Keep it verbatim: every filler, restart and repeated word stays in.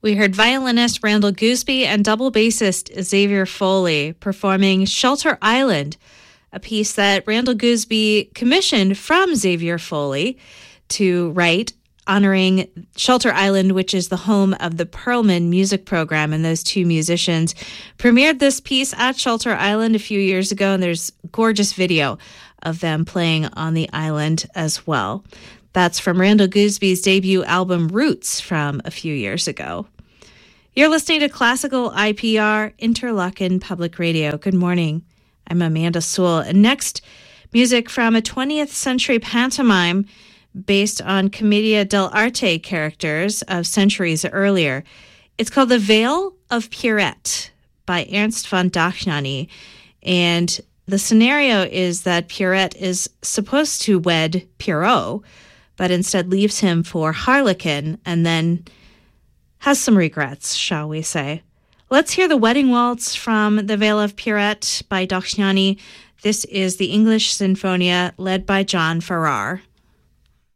We heard violinist Randall Gooseby and double bassist Xavier Foley performing Shelter Island, a piece that Randall Gooseby commissioned from Xavier Foley to write, honoring Shelter Island, which is the home of the Perlman music program. And those two musicians premiered this piece at Shelter Island a few years ago, and there's gorgeous video of them playing on the island as well. That's from Randall Gooseby's debut album Roots from a few years ago. You're listening to Classical I P R, Interlochen Public Radio. Good morning. I'm Amanda Sewell. And next, music from a twentieth century pantomime based on Commedia dell'arte characters of centuries earlier. It's called The Veil of Pierrette by Ernst von Dachjani. And the scenario is that Pierrette is supposed to wed Pierrot, but instead leaves him for Harlequin and then has some regrets, shall we say. Let's hear the wedding waltz from The Veil of Pierrette by Dachjani. This is the English Sinfonia led by John Farrar.